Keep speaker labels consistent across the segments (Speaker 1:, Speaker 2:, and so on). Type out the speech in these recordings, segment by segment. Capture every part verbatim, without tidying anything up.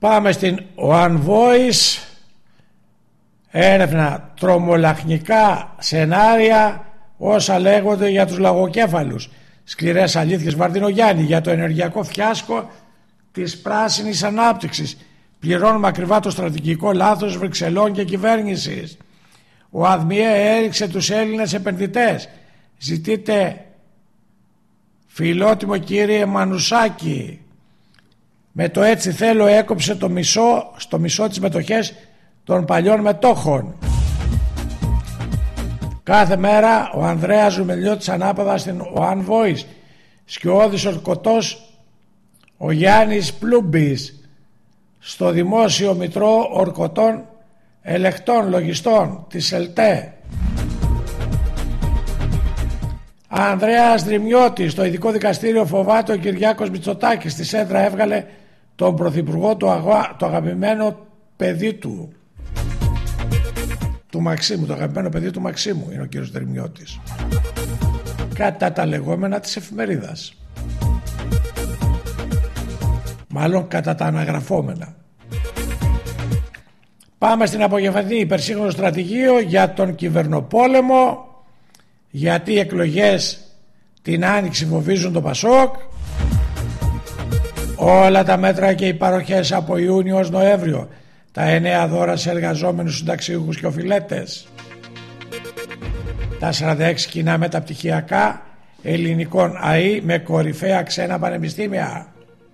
Speaker 1: Πάμε στην One Voice. Έρευνα τρομολαχνικά σενάρια όσα λέγονται για τους λαγοκέφαλους. Σκληρές αλήθειες Βαρδινογιάννη για το ενεργειακό φιάσκο της πράσινης ανάπτυξης. Πληρώνουμε ακριβά το στρατηγικό λάθος Βρυξελών και κυβέρνησης. Ο ΑΔΜΙΕ έριξε τους Έλληνες επενδυτές. Ζητείτε φιλότιμο κύριε Μανουσάκη. Με το έτσι θέλω έκοψε το μισό, στο μισό τις μετοχές των παλιών μετόχων. Κάθε μέρα ο Ανδρέας Ζουμελιώτης ανάποδα στην One Voice. Σκιώδης Ορκωτός ο Γιάννης Πλούμπης στο Δημόσιο Μητρό Ορκωτών Ελεκτών Λογιστών της ΕΛΤΕ. Ανδρέας Δρυμιώτης στο Ειδικό Δικαστήριο φοβάται ο Κυριάκος Μητσοτάκης. Στη Σέντρα έβγαλε τον Πρωθυπουργό του αγα... το αγαπημένο παιδί του του Μαξίμου, το αγαπημένο παιδί του Μαξίμου είναι ο κύριος Δρυμιώτης, κατά τα λεγόμενα της εφημερίδας, μάλλον κατά τα αναγραφόμενα. Πάμε στην απογευματινή υπερσύγχρονο στρατηγείο για τον κυβερνοπόλεμο, γιατί οι εκλογές την Άνοιξη φοβίζουν το Πασόκ. Όλα τα μέτρα και οι παροχές από Ιούνιο ως Νοέμβριο. Τα εννέα δώρα σε εργαζόμενους συνταξιούχους και οφειλέτες. Τα σαράντα έξι κοινά μεταπτυχιακά ελληνικών ΑΕ με κορυφαία ξένα πανεπιστήμια.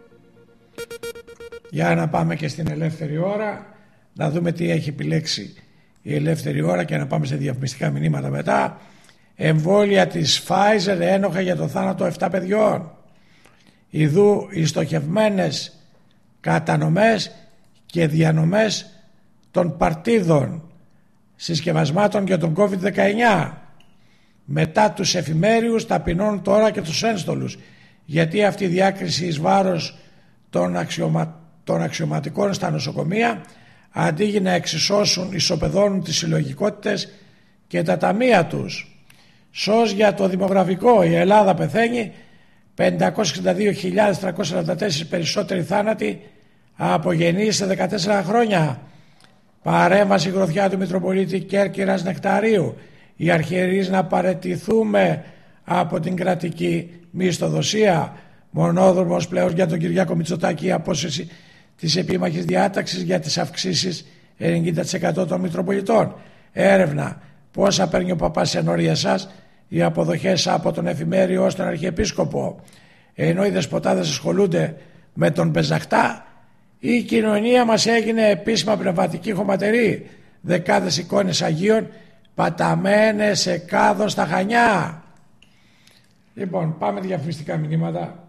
Speaker 1: Για να πάμε και στην ελεύθερη ώρα, να δούμε τι έχει επιλέξει η ελεύθερη ώρα και να πάμε σε διαφημιστικά μηνύματα μετά. Εμβόλια της Pfizer ένοχα για το θάνατο επτά παιδιών. Ιδού οι στοχευμένες κατανομές και διανομές των παρτίδων συσκευασμάτων για τον κόβιντ δεκαεννιά. Μετά τους εφημέριους ταπεινώνουν τώρα και τους ένστολους. Γιατί αυτή η διάκριση εις βάρος των, αξιωμα... των αξιωματικών στα νοσοκομεία, αντί να εξισώσουν, ισοπεδώνουν τις συλλογικότητες και τα ταμεία τους. Σως για το δημογραφικό, η Ελλάδα πεθαίνει, πεντακόσιες εξήντα δύο χιλιάδες τριακόσιες σαράντα τέσσερα περισσότεροι θάνατοι από γεννήσεις σε δεκατέσσερα χρόνια. Παρέμβαση γροθιά του Μητροπολίτη Κέρκυρας Νεκταρίου. Οι αρχιερείς να παραιτηθούμε από την κρατική μισθοδοσία. Μονόδρομος πλέον για τον Κυριάκο Μητσοτάκη, η απόσυρση της επίμαχης διάταξης για τις αυξήσεις ενενήντα τοις εκατό των Μητροπολιτών. Έρευνα. Πόσα παίρνει ο παπάς σε ενορία σας, οι αποδοχές από τον εφημέριο ως τον Αρχιεπίσκοπο. Ενώ οι δεσποτάδες ασχολούνται με τον Πεζαχτά, η κοινωνία μας έγινε επίσημα πνευματική χωματερή. Δεκάδες εικόνες Αγίων παταμένες σε κάδο στα Χανιά. Λοιπόν, πάμε διαφημιστικά μηνύματα.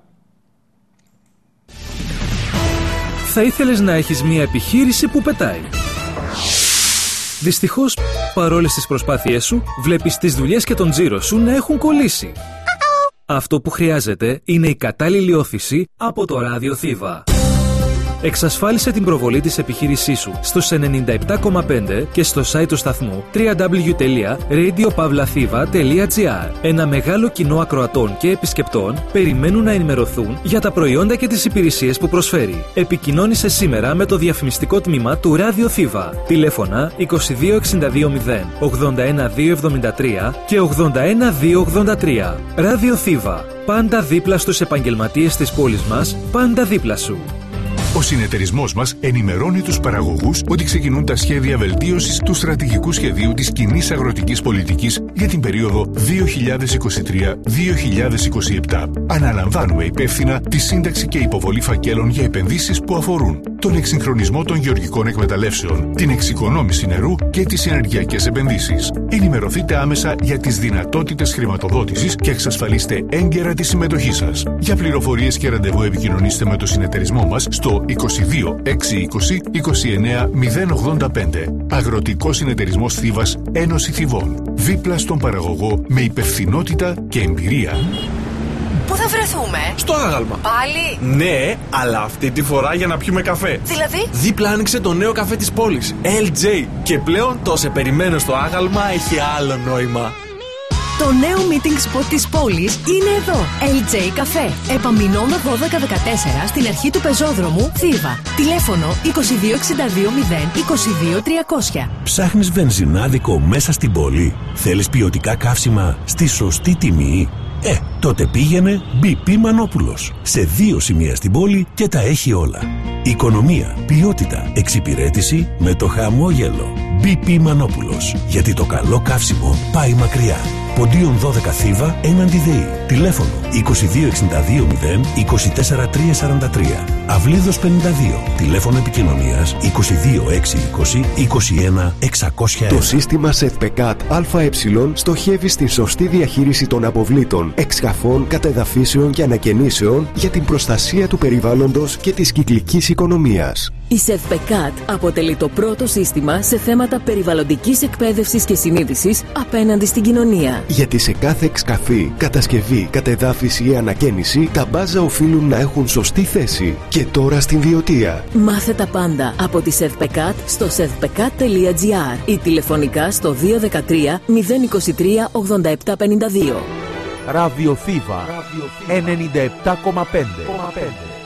Speaker 2: Θα ήθελες να έχεις μια επιχείρηση που πετάει. Δυστυχώς, παρόλες τις προσπάθειές σου, βλέπεις τις δουλειές και τον τζίρο σου να έχουν κολλήσει. Αυτό που χρειάζεται είναι η κατάλληλη όθηση από το ράδιο Θήβα. Εξασφάλισε την προβολή της επιχείρησής σου στους ενενήντα επτά κόμμα πέντε και στο site του σταθμού double-u double-u double-u τελεία radio pavlathiva τελεία gr. Ένα μεγάλο κοινό ακροατών και επισκεπτών περιμένουν να ενημερωθούν για τα προϊόντα και τις υπηρεσίες που προσφέρει. Επικοινώνησε σήμερα με το διαφημιστικό τμήμα του Ράδιο Θήβα. Τηλέφωνα είκοσι δύο εξήντα δύο μηδέν ογδόντα ένα δύο εβδομήντα τρία και ογδόντα ένα δύο ογδόντα τρία. Ράδιο Θήβα. Πάντα δίπλα στους επαγγελματίες της πόλης μας, πάντα δίπλα σου.
Speaker 3: Ο συνεταιρισμός μας ενημερώνει τους παραγωγούς ότι ξεκινούν τα σχέδια βελτίωσης του στρατηγικού σχεδίου της κοινής αγροτικής πολιτικής για την περίοδο δύο χιλιάδες είκοσι τρία με δύο χιλιάδες είκοσι επτά. Αναλαμβάνουμε υπεύθυνα τη σύνταξη και υποβολή φακέλων για επενδύσεις που αφορούν τον εξυγχρονισμό των γεωργικών εκμεταλλεύσεων, την εξοικονόμηση νερού και τις ενεργειακές επενδύσεις. Ενημερωθείτε άμεσα για τις δυνατότητες χρηματοδότησης και εξασφαλίστε έγκαιρα τη συμμετοχή σας. Για πληροφορίες και ραντεβού επικοινωνήστε με το συνεταιρισμό μας στο είκοσι δύο εξακόσια είκοσι είκοσι εννέα μηδέν ογδόντα πέντε. Αγροτικός Συνεταιρισμός Θήβας, Ένωση Θηβών. Δίπλα στον παραγωγό με υπευθυνότητα και εμπειρία.
Speaker 4: Πού θα βρεθούμε?
Speaker 5: Στο άγαλμα.
Speaker 4: Πάλι?
Speaker 5: Ναι, αλλά αυτή τη φορά για να πιούμε καφέ.
Speaker 4: Δηλαδή?
Speaker 5: Δίπλα άνοιξε το νέο καφέ της πόλης, ελ τζέι. Και πλέον το σε περιμένω στο άγαλμα έχει άλλο νόημα.
Speaker 4: Το νέο meeting spot της πόλης είναι εδώ. ελ τζέι Café. Επαμεινώνα δώδεκα δεκατέσσερα στην αρχή του πεζόδρομου Θήβα. Τηλέφωνο είκοσι δύο εξήντα δύο μηδέν είκοσι δύο τριακόσια.
Speaker 6: Ψάχνεις βενζινάδικο μέσα στην πόλη? Θέλεις ποιοτικά καύσιμα στη σωστή τιμή? Ε, τότε πήγαινε μπι πι Μανόπουλος. Σε δύο σημεία στην πόλη και τα έχει όλα. Οικονομία, ποιότητα, εξυπηρέτηση με το χαμόγελο. μπι πι Μανόπουλος. Γιατί το καλό καύσιμο πάει μακριά. Ποντίον δώδεκα Θήβα έναντι ΔΕΗ. Τηλέφωνο είκοσι δύο εξήντα δύο μηδέν είκοσι τέσσερα τριακόσια σαράντα τρία. Αυλίδος πενήντα δύο. Τηλέφωνο επικοινωνίας είκοσι δύο εξακόσια είκοσι είκοσι ένα εξακόσια ένα.
Speaker 7: Το σύστημα ΣΕΔΠΕΚΑΤ ΑΕ στοχεύει στην σωστή διαχείριση των αποβλήτων, εξκαφών, κατεδαφίσεων και ανακαινήσεων για την προστασία του περιβάλλοντος και της κυκλικής οικονομίας.
Speaker 8: Η ΣΕΔΠΕΚΑΤ αποτελεί το πρώτο σύστημα σε θέματα περιβαλλοντικής εκπαίδευσης και συνείδησης απέναντι στην κοινωνία.
Speaker 7: Γιατί σε κάθε εξκαφή, κατασκευή, κατεδάφιση ή ανακαίνιση, τα μπάζα οφείλουν να έχουν σωστή θέση. Και τώρα στην Βιωτία.
Speaker 8: Μάθε τα πάντα από τη ΣΕΔΠΕΚΑΤ στο σεδπεκάτ τελεία τζι άρ ή τηλεφωνικά στο δύο ένα τρία μηδέν είκοσι τρία ογδόντα επτά πενήντα δύο.
Speaker 9: Ραδιοθήβα ενενήντα επτά κόμμα πέντε.